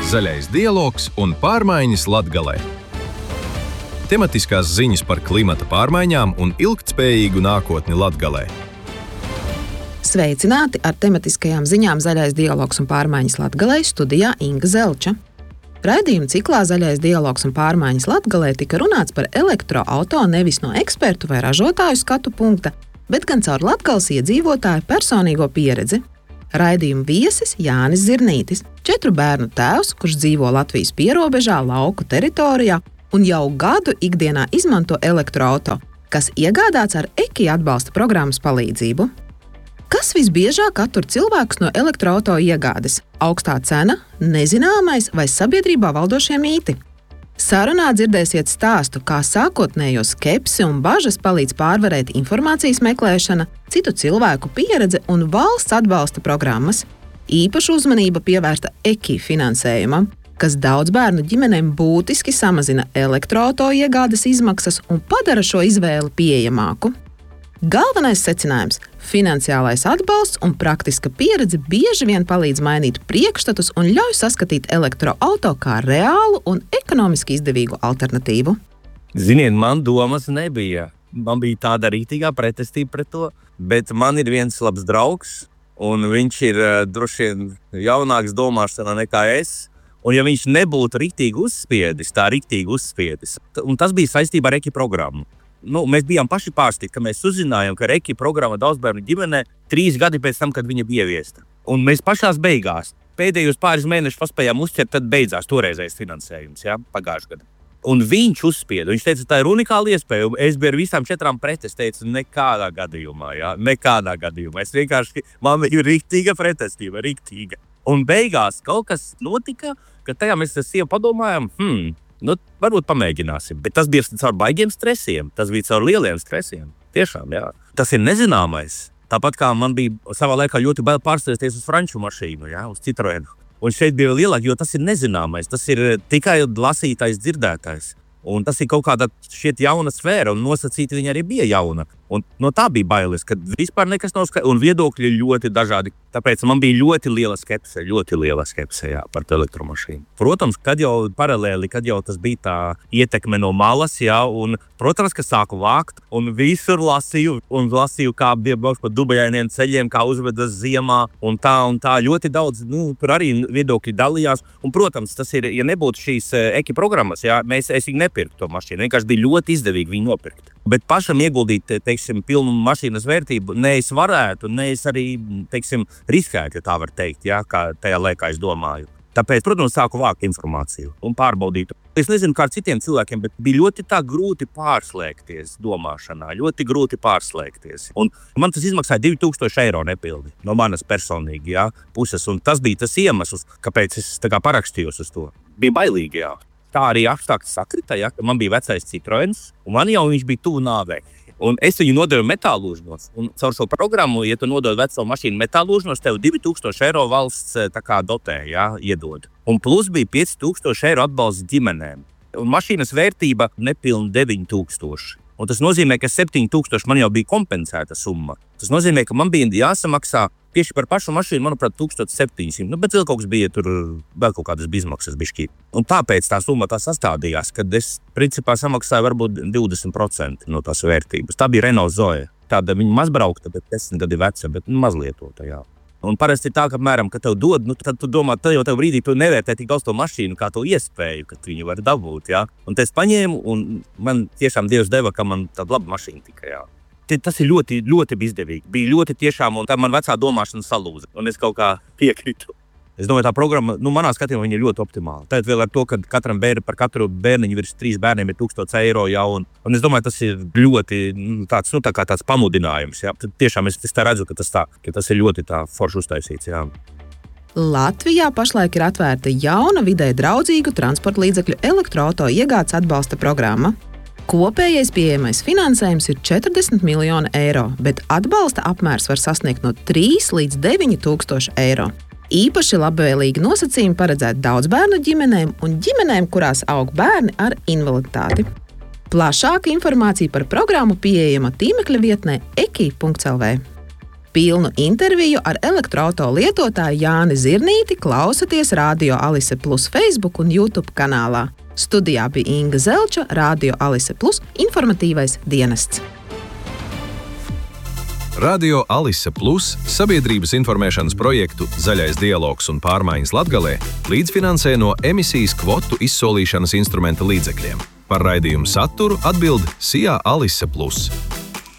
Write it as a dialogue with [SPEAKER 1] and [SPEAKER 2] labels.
[SPEAKER 1] Zaļais dialogs un pārmaiņas Latgalē. Tematiskās ziņas par klimata pārmaiņām un ilgtspējīgu nākotni Latgalē.
[SPEAKER 2] Sveicināti ar tematiskajām ziņām Zaļais dialogs un pārmaiņas Latgalē, studijā Inga Zelča. Raidījuma ciklā Zaļais dialogs un pārmaiņas Latgalē tika runāts par elektroauto nevis no ekspertu vai ražotāju skatu punkta, bet gan caur Latgales iedzīvotāju personīgo pieredzi. Raidījuma viesis Jānis Zirnītis, 4 bērnu tēvs, kurš dzīvo Latvijas pierobežā, lauku teritorijā un jau gadu ikdienā izmanto elektroauto, kas iegādāts ar EKI atbalsta programmas palīdzību. Kas visbiežāk attur cilvēkus no elektroauto iegādes? Augstā cena, nezināmais vai sabiedrībā valdošie mīti? Sarunā dzirdēsiet stāstu, kā sākotnējo skepsi un bažas palīdz pārvarēt informācijas meklēšana, citu cilvēku pieredze un valsts atbalsta programmas. Īpaša uzmanība pievērsta EKI finansējumam, kas daudz bērnu ģimenēm būtiski samazina elektroauto iegādes izmaksas un padara šo izvēli pieejamāku. Galvenais secinājums – finansiālais atbalsts un praktiska pieredze bieži vien palīdz mainīt priekšstatus un ļauj saskatīt elektroauto kā reālu un ekonomiski izdevīgu alternatīvu.
[SPEAKER 3] Ziniet, man domas nebija. Man bija tāda rītīgā pretestība pret to, bet man ir viens labs draugs, un viņš ir droši vien jaunāks domāšanā nekā es. Un ja viņš nebūtu riktīgi uzspiedis, un tas bija saistībā ar EKI programmu. Mēs bijām paši pārsteigti, ka mēs uzzinājām, ka EKI programma daudzbērnu ģimenē 3 gadi pēc tam, kad viņa bija ieviesta. Un mēs pašās beigās, pēdējos pāris mēnešus paspējām uzķert, tad beidzās toreizējais finansējums, pagājušajā gadā. Un viņš uzspieda, viņš teica, tā ir unikāla iespēja, un es biju ar visām 4 pret, es teicu, nekādā gadījumā. Es vienkārši, man ir riktīga pretestība, riktīga. Un beigās kaut kas notika, ka tajā mēs ar sievu padomājām, varbūt pamēģināsim. Bet tas bija caur baigiem stresiem, tas bija caur lieliem stresiem. Tiešām, jā. Tas ir nezināmais. Tāpat kā man bija savā laikā ļoti bail pārstāties uz franču mašīnu, uz Citroenu. Un šeit bija lielāk, jo tas ir nezināmais, tas ir tikai lasītais, dzirdētais. Un tas ir kaut kāda šķiet jauna sfēra, un nosacīti viņa arī bija jauna. Un no tā bija bailes, kad vispār nekas nav skaidrs, un viedokļi ļoti dažādi. Tāpēc man bija ļoti liela skepse par elektromašīnu. Protams, kad jau paralēli, kad jau tas bija tā ietekme no malas, un, protams, ka sāku vākt, un visur lasīju, kā bija braukt pa dubajainiem ceļiem, kā uzvedas ziemā, un tā ļoti daudz, tur arī viedokļi dalījās. Un, protams, tas ir, ja nebūtu šīs EKI programmas, es viņu nepirktu to mašīnu, vienkārši bija ļoti izdevīgi viņu nopirkt. Bet pašam ieguldīt, pilnu mašīnas vērtību, ne es varētu, ne es arī, riskētu, ja tā var teikt, kā tajā laikā es domāju. Tāpēc, protams, sāku vākt informāciju un pārbaudīt. Es nezinu, kā ar citiem cilvēkiem, bet bija ļoti grūti pārslēgties domāšanā, Un man tas izmaksāja 2000 eiro nepildi no manas personīgi, puses. Un tas bija tas iemesls, kāpēc es parakstījos uz to. Bija bailīgi, Tā arī apstākļi sakrita, ka man bija vecais Citroens, un man jau viņš bija tuvu nāvei. Un es viņu nodevu metālūžnos, un caur šo programmu, ja tu nodod veco mašīnu metālūžnos, tev 2000 eiro valsts dotē, iedod. Un plus bija 5000 eiro atbalsts ģimenēm. Un mašīnas vērtība nepilni 9000. Un tas nozīmē, ka 7000 man jau bija kompensēta summa. Tas nozīmē, ka man bija jāsamaksā tieši par pašu mašīnu, manuprāt, 1700. Bet vēl kaut kas bija tur, vēl kaut kādas izmaksas bišķīt. Un tāpēc tā summa tā sastādījās, kad es principā samaksāju varbūt 20% no tās vērtības. Tā bija Renault Zoe. Tāda viņa mazbraukta, bet 10 gadi veca, bet mazlietota, Un parasti ir tā, ka, apmēram, kad tev dod, tad tu domā, tad jau tev brīdī tu nevērtē tik daudz to mašīnu, kā to iespēju, ka tu viņu vari dabūt, Un es paņēmu, un man tiešām Dievs deva, ka man tāda laba mašīna tika, Tas ir ļoti, ļoti izdevīgi. Bija ļoti tiešām, un tā man vecā domāšana salūza, un es kaut kā piekritu. Es domāju, tā programma, manā skatījumā, viņa ir ļoti optimāla. Tad vēl ar to, ka par katru bērniņu virs 3 bērniem ir 1000 eiro, un es domāju, tas ir ļoti tāds pamudinājums, Tad tiešām es tā redzu, ka tas ir ļoti tā forši uztaisīts,
[SPEAKER 2] Latvijā pašlaik ir atvērta jauna vidē draudzīgu transporta līdzekļu elektroauto iegādes atbalsta programma. Kopējais pieejamais finansējums ir 40 miljoni eiro, bet atbalsta apmērs var sasniegt no 3 līdz 9000 eiro. Īpaši labvēlīgi nosacījumi paredzēti daudzbērnu ģimenēm un ģimenēm, kurās aug bērni ar invaliditāti. Plašāka informācija par programmu pieejama tīmekļa vietnē eki.lv. Pilnu interviju ar elektroauto lietotāju Jāni Zirnīti klausaties Radio Alise Plus Facebook un YouTube kanālā. Studijā bija Inga Zelča, Radio Alise Plus informatīvais dienests.
[SPEAKER 1] Radio Alise Plus sabiedrības informēšanas projektu Zaļais dialogs un pārmaiņas Latgalē līdzfinansē no emisijas kvotu izsolīšanas instrumenta līdzekļiem. Par raidījumu saturu atbild SIA Alise Plus.